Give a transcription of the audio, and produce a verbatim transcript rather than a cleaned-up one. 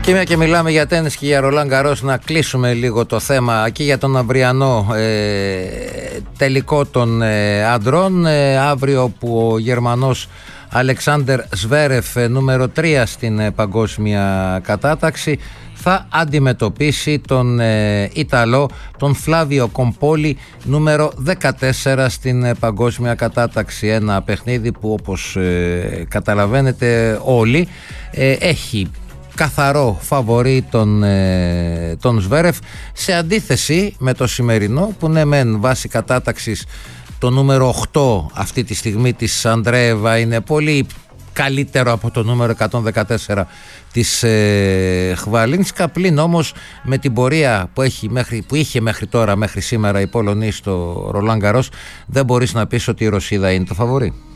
Και μια και μιλάμε για τένις και για Ρολάν Γκαρός, να κλείσουμε λίγο το θέμα και για τον αυριανό ε, τελικό των ε, αντρών. Ε, αύριο που ο Γερμανός Αλεξάντερ Σβέρεφ, νούμερο τρία στην ε, παγκόσμια κατάταξη, θα αντιμετωπίσει τον ε, Ιταλό, τον Φλάβιο Κομπόλη, νούμερο δεκατέσσερα στην ε, παγκόσμια κατάταξη. Ένα παιχνίδι που, όπως ε, καταλαβαίνετε όλοι, ε, έχει καθαρό φαβορί τον, ε, τον Σβέρεφ, σε αντίθεση με το σημερινό που ναι μεν βάσει κατάταξης το νούμερο οκτώ αυτή τη στιγμή της Αντρέεβα είναι πολύ καλύτερο από το νούμερο εκατόν δεκατέσσερα της ε, Χβαλίνσκα, πλην όμως με την πορεία που, έχει μέχρι, που είχε μέχρι τώρα, μέχρι σήμερα η Πολωνή στο Ρολάν Γκαρός, δεν μπορείς να πεις ότι η Ρωσίδα είναι το φαβορί.